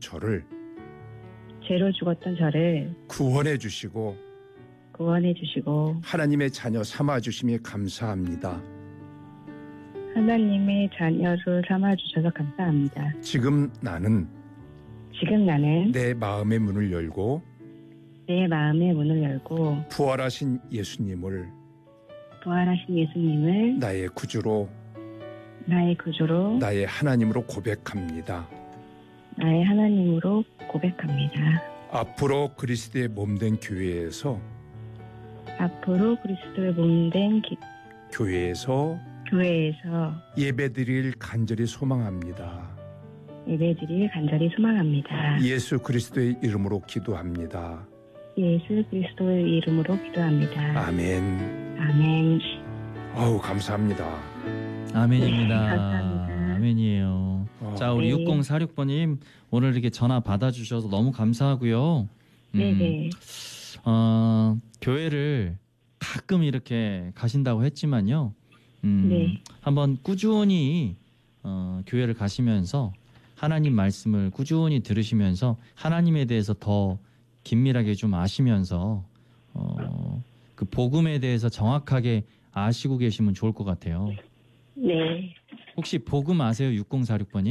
저를 죄로 죽었던 저를 구원해 주시고 구원해 주시고 하나님의 자녀 삼아 주심에 감사합니다. 하나님의 자녀를 삼아 주셔서 감사합니다. 지금 나는 내 마음의 문을 열고 마음의 문을 열고 부활하신 예수님을 나의 구주로 나의 하나님으로 고백합니다. 앞으로 그리스도의 몸된 교회에서 교회에서 예배드릴 간절히 소망합니다. 예수 그리스도의 이름으로 기도합니다. 아멘. 아우 감사합니다. 아멘입니다. 감사합니다. 아멘이에요. 자, 우리 네. 6046번님 오늘 이렇게 전화 받아주셔서 너무 감사하고요. 네네. 교회를 가끔 이렇게 가신다고 했지만요. 네. 한번 꾸준히 교회를 가시면서 하나님 말씀을 꾸준히 들으시면서 하나님에 대해서 더 긴밀하게 좀 아시면서 그 복음에 대해서 정확하게 아시고 계시면 좋을 것 같아요. 네. 혹시 복음 아세요? 6046번님?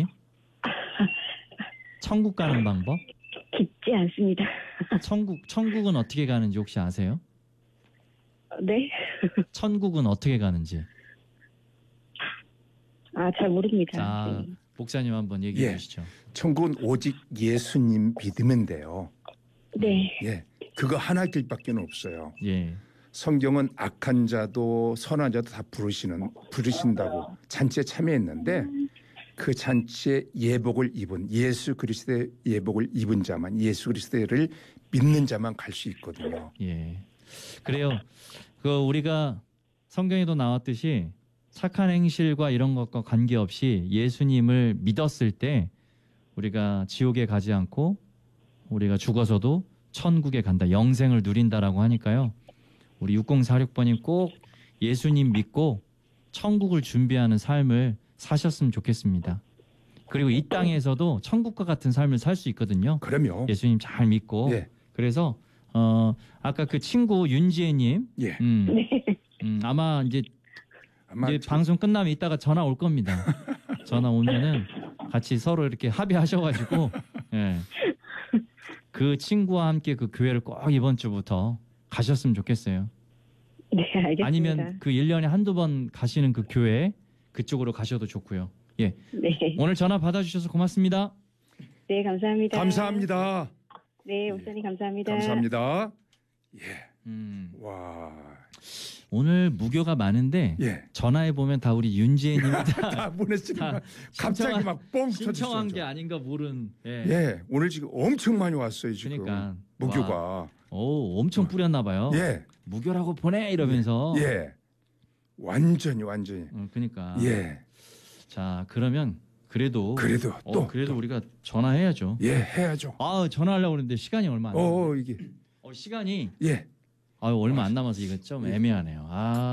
천국 가는 방법? 깊지 않습니다. 천국은 어떻게 가는지 혹시 아세요? 네. 천국은 어떻게 가는지. 잘 모릅니다. 자, 네. 목사님 한번 얘기해 주시죠. 천국은 오직 예수님 믿으면 돼요. 네. 예, 그거 하나 길밖에 없어요. 예. 성경은 악한 자도 선한 자도 다 부르신다고 잔치에 참여했는데 그 잔치에 예복을 입은 예수 그리스도의 예복을 입은 자만 예수 그리스도를 믿는 자만 갈 수 있거든요. 예. 그래요. 우리가 성경에도 나왔듯이 착한 행실과 이런 것과 관계없이 예수님을 믿었을 때 우리가 지옥에 가지 않고 우리가 죽어서도 천국에 간다. 영생을 누린다라고 하니까요. 우리 6046번님 꼭 예수님 믿고 천국을 준비하는 삶을 사셨으면 좋겠습니다. 그리고 이 땅에서도 천국과 같은 삶을 살 수 있거든요. 그럼요. 예수님 잘 믿고. 예. 그래서 아까 그 친구 윤지혜님, 예. 아마 이제 방송 끝나면 이따가 전화 올 겁니다. 전화 오면은 같이 서로 이렇게 합의하셔가지고 예. 그 친구와 함께 그 교회를 꼭 이번 주부터 가셨으면 좋겠어요. 네, 알겠습니다. 아니면 그 1년에 한두 번 가시는 그 교회 그쪽으로 가셔도 좋고요. 예. 네. 오늘 전화 받아주셔서 고맙습니다. 네, 감사합니다. 감사합니다. 네, 목사님 감사합니다. 감사합니다. 예. 와. 오늘 무교가 많은데 예. 전화해 보면 다 우리 윤지혜님이 다 보냈으니까 갑자기 막 뻥 터졌어요. 신청한 게 아닌가 모른. 예. 예. 오늘 지금 엄청 많이 왔어요 지금. 그러니까 무교가. 오, 엄청 뿌렸나 봐요. 예. 무교라고 보내 이러면서. 예. 완전히. 그러니까. 예. 자, 그러면 그래도 또 우리가 전화해야죠. 예, 해야죠. 전화하려고 그랬는데 시간이 얼마 안 남았어요. 이게. 시간이. 예. 얼마 안 남아서 이거 좀 애매하네요.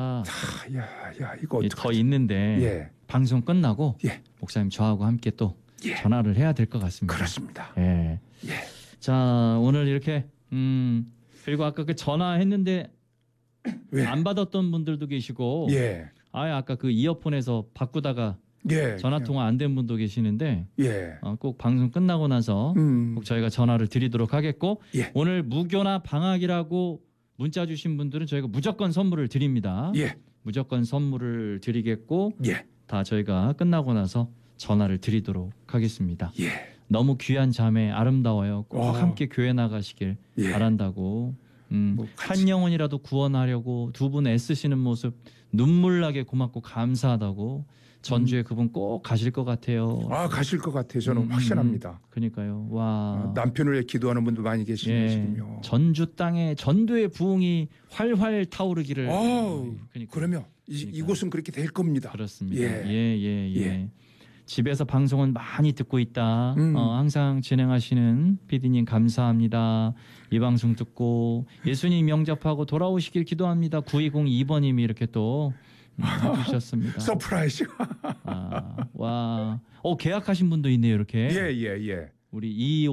이거 어떡하지? 더 있는데 예. 방송 끝나고 예. 목사님 저하고 함께 또 예. 전화를 해야 될 것 같습니다. 그렇습니다. 예. 예. 자, 오늘 이렇게 그리고 아까 그 전화했는데 왜? 안 받았던 분들도 계시고 예. 아까 그 이어폰에서 바꾸다가 예. 전화 통화 안 된 분도 계시는데 예. 꼭 방송 끝나고 나서 꼭 저희가 전화를 드리도록 하겠고 예. 오늘 무교나 방학이라고 문자 주신 분들은 저희가 무조건 선물을 드립니다. 예. 무조건 선물을 드리겠고 예. 다 저희가 끝나고 나서 전화를 드리도록 하겠습니다. 예. 너무 귀한 자매 아름다워요. 꼭 함께 교회 나가시길 예. 바란다고. 한 영혼이라도 구원하려고 두 분 애쓰시는 모습 눈물나게 고맙고 감사하다고. 전주에 그분 꼭 가실 것 같아요. 가실 것 같아요. 저는 확신합니다. 그러니까요. 와. 남편을 위해 기도하는 분도 많이 계시네요. 지금요. 전주 땅에 전도의 부흥이 활활 타오르기를. 그러면 이곳은 그렇게 될 겁니다. 그렇습니다. 예. 예. 집에서 방송은 많이 듣고 있다. 항상 진행하시는 PD님 감사합니다. 이 방송 듣고 예수님 영접하고 돌아오시길 기도합니다. 9202번님이 이렇게 또 해주셨습니다. 서프라이즈. 와. 계약하신 분도 있네요, 이렇게. 예. 우리